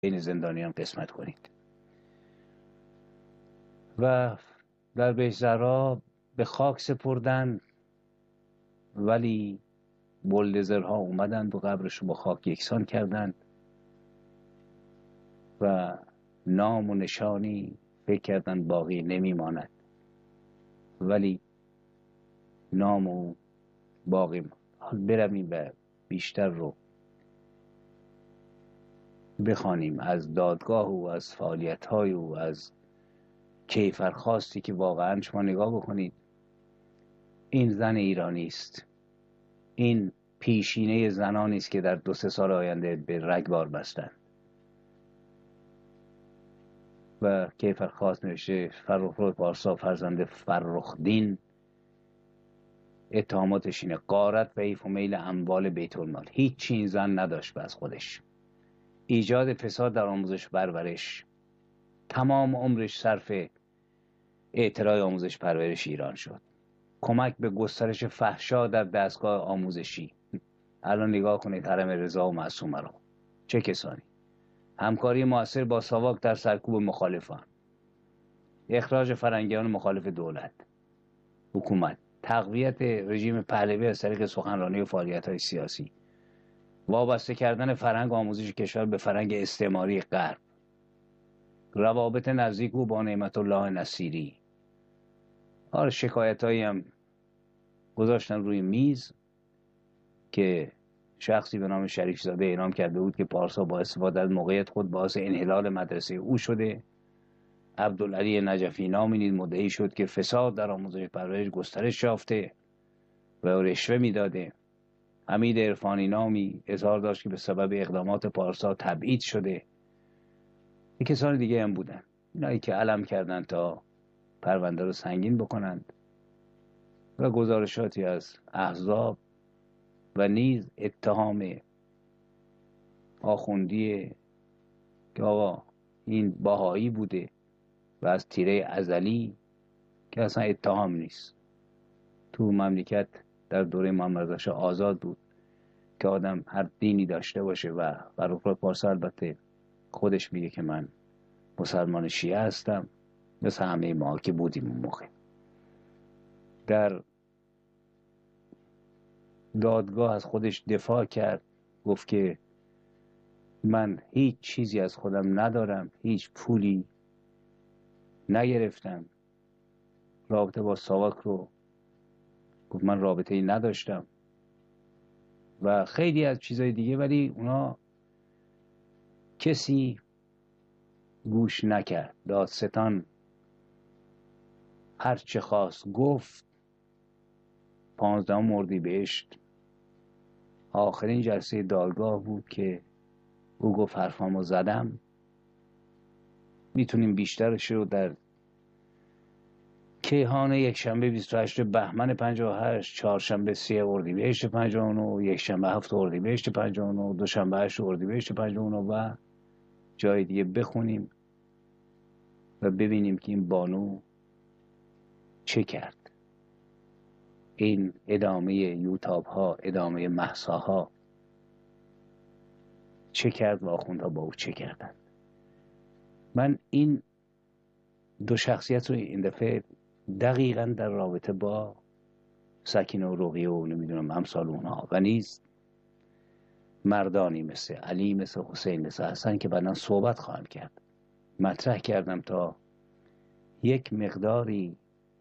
بین زندانیان قسمت کنید. و در بهزرا به خاک سپردن، ولی بلدزرها اومدند و قبرش رو با خاک یکسان کردند و نام و نشانی فکر کردند باقی نمیماند، ولی نام او باقی ماند. حال برویم و بیشتر رو بخوانیم از دادگاه او، از فعالیت‌های او، از کیفرخواستی که واقعا شما نگاه بکنید. این زن ایرانی است، این پیشینه زنانی است که در 2-3 سال آینده به رگبار بستند. و کیفرخواست نوشته فرخ پارسا فرزند فرخدین، اتهاماتش اینه غارت و حیف و میل اموال بیت المال. هیچ این زن نداشت به از خودش. ایجاد فساد در آموزش پرورش، تمام عمرش صرف اعتراض آموزش پرورش ایران شد. کمک به گسترش فحشا در دستگاه آموزشی. الان نگاه کنید حرم رضا و معصومه رو، چه کسانی. همکاری موثر با ساواک در سرکوب مخالفان، اخراج فرنگیان مخالف دولت، حکومت، تقویت رژیم پهلوی از طریق سخنرانی و فعالیت‌های سیاسی، وابسته کردن فرهنگ آموزش کشور به فرهنگ استعماری غرب، روابط نزدیک او با نعمت الله نصیری. شکایت‌هایی هم گذاشتن روی میز که شخصی به نام شریف زاده اعلام کرده بود که پارسا با استفاده از موقعیت خود باعث انحلال مدرسه او شده. عبدالعلی نجفی نامی نیز مدعی شد که فساد در آموزش پرورش گسترش یافته و رشوه میداده. حمید عرفانی نامی اظهار داشت که به سبب اقدامات پارسا تبعید شده. کسان دیگه هم بودن، اینایی که علم کردن تا پرونده رو سنگین بکنند. و گزارشاتی از احزاب و نیز اتهام آخوندی که آقا این باهایی بوده و از تیره ازلی، که اصلا اتهام نیست. تو مملکت در دوره محمد رضا شاه آزاد بود که آدم هر دینی داشته باشه و فرخ پارسا البته خودش میگه که من مسلمان شیعه هستم، مثل همه ما که بودیم اون موقع. در دادگاه از خودش دفاع کرد، گفت که من هیچ چیزی از خودم ندارم، هیچ پولی نگرفتم. رابطه با ساواک رو گفت من رابطه ای نداشتم و خیلی از چیزای دیگه، ولی اونا کسی گوش نکرد. دادستان هر چه خواست گفت. 15 اردیبهشت آخرین جلسه دادگاه بود که او گفت حرفامو زدم، میتونیم بیشترش رو در کیهان یکشنبه 28 بهمن 58، چهارشنبه 3 اردیبهشت 59، یکشنبه 7 اردیبهشت 59، دوشنبه 8 اردیبهشت 59 و جای دیگه بخونیم و ببینیم که این بانو چه کرد. این ادامه یوتاب ها، ادامه مهساها چه کرد و آخوندها با او چه کردن. من این دو شخصیت رو این دفعه دقیقا در رابطه با سکینه و رقیه و نمیدونم امثال اونها و نیز مردانی مثل علی، مثل حسین، مثل حسن که بعداً صحبت خواهم کرد مطرح کردم تا یک مقداری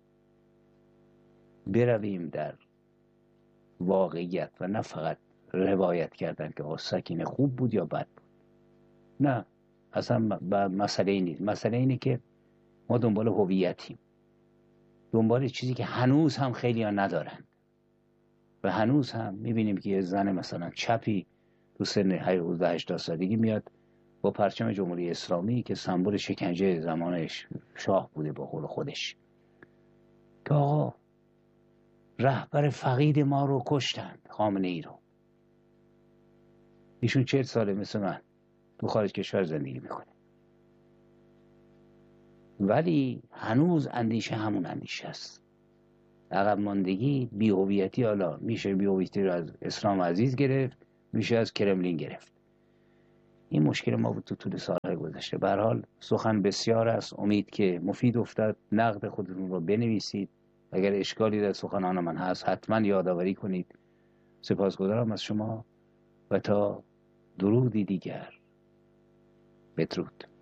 برویم در واقعیت و نه فقط روایت کردن که سکینه خوب بود یا بد بود. نه، اصلا مسئله این نیست. مسئله اینه که ما دنبال هویتیم، دنبال چیزی که هنوز هم خیلی ها ندارن و هنوز هم میبینیم که یه زن مثلا چپی تو سن 18-80 سالگی میاد با پرچم جمهوری اسلامی که سمبل شکنجه زمانش شاه بوده با قول خودش، که آقا رهبر فقید ما رو کشتن، خامنه ای رو. ایشون 40 ساله مثل من تو خارج کشور زندگی میکنه، ولی هنوز اندیشه همون اندیشه است. عقب ماندگی، بی‌هویتی. حالا میشه بی‌هویتی رو از اسلام عزیز گرفت، میشه از کرملین گرفت. این مشکل ما بود تو طول سالهای گذشته. به هر حال سخن بسیار است، امید که مفید افتاد. نقد خودتون رو بنویسید، اگر اشکالی در سخنان من هست حتما یادآوری کنید. سپاسگزارم از شما و تا درودی دیگر، بدرود.